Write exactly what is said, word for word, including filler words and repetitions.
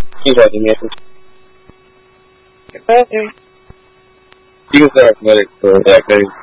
She's watching me. Okay. You can start athletic for that case.